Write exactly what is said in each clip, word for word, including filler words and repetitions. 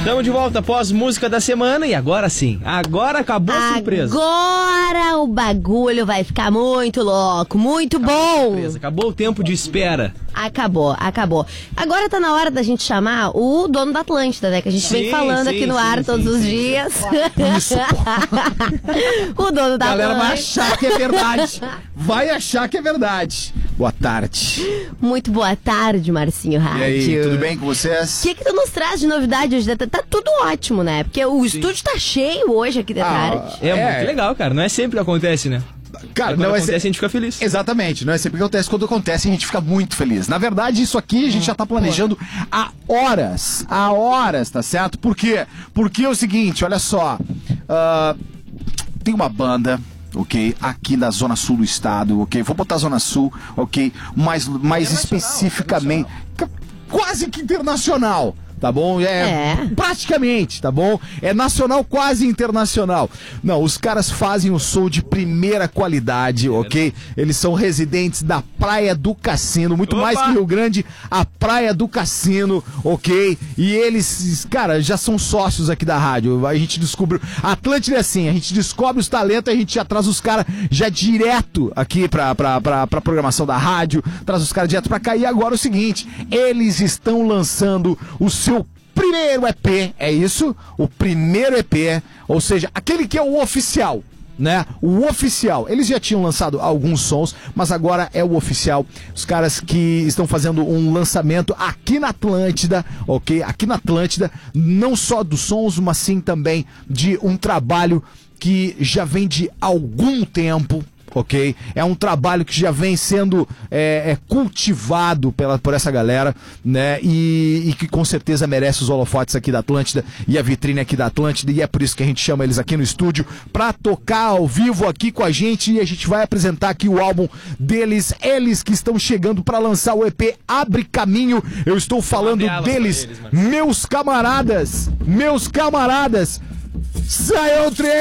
Estamos de volta após música da semana e agora sim, agora acabou a surpresa. Agora o bagulho vai ficar muito louco, muito acabou bom. Surpresa. Acabou o tempo de espera. Acabou, acabou. Agora tá na hora da gente chamar o dono da Atlântida, né? Que a gente sim, vem falando sim, aqui no sim, ar sim, todos sim, os sim, dias. Isso, o dono da Atlântida. A galera vai Atlântida. achar que é verdade. Vai achar que é verdade. Boa tarde. Muito boa tarde, Marcinho Rádio. E aí, tudo bem com vocês? O que que tu nos traz de novidade hoje? Tá, tá tudo ótimo, né? Porque o sim. estúdio tá cheio hoje aqui de ah, tarde. É, é muito legal, cara. Não é sempre que acontece, né? Cara, quando não acontece, é se... a gente fica feliz. Exatamente, não é sempre que acontece. Quando acontece, a gente fica muito feliz. Na verdade, isso aqui a gente já tá planejando há horas. Há horas, tá certo? Por quê? Porque é o seguinte, olha só. Uh, tem uma banda, ok? Aqui da Zona Sul do estado, ok? Vou botar Zona Sul, ok? Mais, mais é especificamente. Quase que internacional. Tá bom? É, é praticamente, tá bom? É nacional, quase internacional. Não, os caras fazem um som de primeira qualidade, ok? Eles são residentes da Praia do Cassino, muito Opa! mais que Rio Grande, a Praia do Cassino, ok? E eles, cara, já são sócios aqui da rádio. A gente descobriu. A Atlântida é assim, a gente descobre os talentos, a gente já traz os caras já direto aqui pra, pra, pra, pra programação da rádio, traz os caras direto pra cá. E agora é o seguinte, eles estão lançando o seu primeiro E P, é isso? O primeiro E P, ou seja, aquele que é o oficial, né? O oficial. Eles já tinham lançado alguns sons, mas agora é o oficial. Os caras que estão fazendo um lançamento aqui na Atlântida, ok? Aqui na Atlântida, não só dos sons, mas sim também de um trabalho que já vem de algum tempo. Ok? É um trabalho que já vem sendo é, é, cultivado pela, por essa galera, né? E, e que com certeza merece os holofotes aqui da Atlântida e a vitrine aqui da Atlântida, e é por isso que a gente chama eles aqui no estúdio pra tocar ao vivo aqui com a gente, e a gente vai apresentar aqui o álbum deles, eles que estão chegando pra lançar o E P Abre Caminho. Eu estou falando deles, eles, meus camaradas, meus camaradas, Zion três!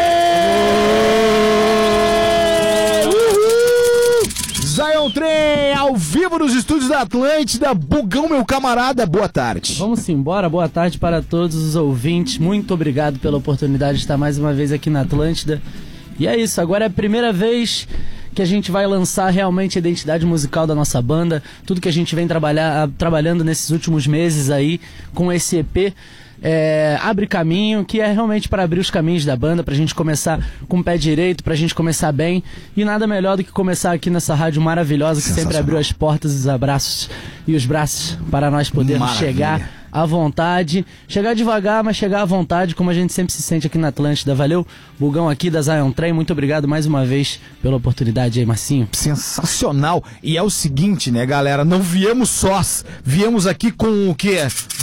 Zion Trem, ao vivo nos estúdios da Atlântida. Bugão, meu camarada, boa tarde. Vamos embora, boa tarde para todos os ouvintes. Muito obrigado pela oportunidade de estar mais uma vez aqui na Atlântida. E é isso, agora é a primeira vez que a gente vai lançar realmente a identidade musical da nossa banda. Tudo que a gente vem trabalhar, trabalhando nesses últimos meses aí com esse E P. É, Abre Caminho, que é realmente para abrir os caminhos da banda, pra gente começar com o pé direito, pra gente começar bem. E nada melhor do que começar aqui nessa rádio maravilhosa que sempre abriu as portas, os abraços e os braços para nós podermos Maravilha. chegar à vontade, chegar devagar, mas chegar à vontade, como a gente sempre se sente aqui na Atlântida. Valeu, Bugão aqui da Zion Trem, muito obrigado mais uma vez pela oportunidade aí, Marcinho. Sensacional. E é o seguinte, né, galera, não viemos sós, viemos aqui com o quê?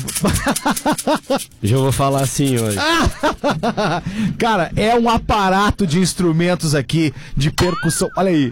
Já vou falar assim hoje. Cara, é um aparato de instrumentos aqui, de percussão, olha aí.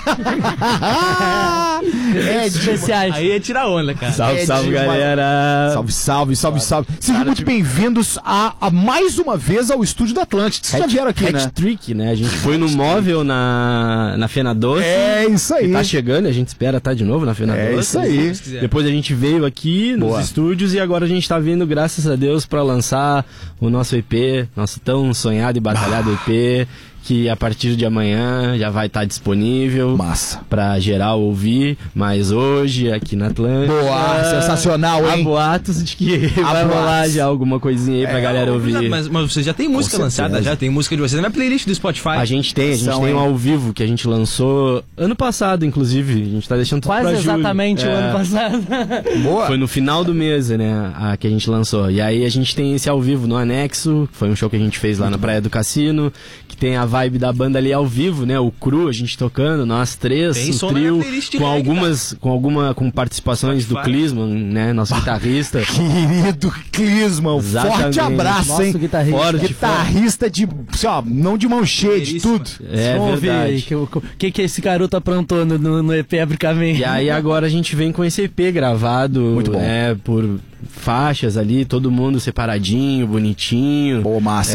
É de especiais. Aí é tirar onda, cara. Salve, é salve, de... galera. Salve, salve, salve, salve. Sejam muito bem-vindos a, a mais uma vez ao estúdio da Atlântida. Vocês já vieram aqui, né? Trick, né? A gente foi no móvel na, na Fena Doce. É isso aí. Tá chegando, a gente espera estar tá de novo na Fena é Doce. É isso aí. Depois a gente veio aqui nos Boa. estúdios e agora a gente tá vindo, graças a Deus, pra lançar o nosso E P, nosso tão sonhado e batalhado bah. E P, que a partir de amanhã já vai estar tá disponível. Massa. Pra geral ouvir, mas hoje aqui na Atlântida. Boa, sensacional, hein? Há boatos de que há vai boatos. rolar já alguma coisinha aí é, pra galera ouvir. Mas, mas vocês já tem música lançada, já tem música de vocês na playlist do Spotify. A gente tem, a gente São, tem um ao vivo que a gente lançou ano passado, inclusive. A gente tá deixando tudo Quase pra julho. exatamente é. o ano passado. Boa. Foi no final do mês, né, a que a gente lançou. E aí a gente tem esse ao vivo no Anexo, foi um show que a gente fez lá Muito na Praia bom. do Cassino, que tem a vibe da banda ali ao vivo, né? O cru, a gente tocando, nós três, tem um trio, com algumas, com alguma, com participações Spotify. do Klisman, né? Nosso bah, guitarrista. Querido Klisman, forte abraço, Nosso hein? Guitarrista, forte, guitarrista de, assim, ó, não de mão cheia, de tudo. É Vamos verdade. ver o que, que, que esse garoto aprontou no, no, no E P Abre Caminho. E aí agora a gente vem com esse E P gravado, Muito bom. É, por faixas ali, todo mundo separadinho, bonitinho. Boa, massa.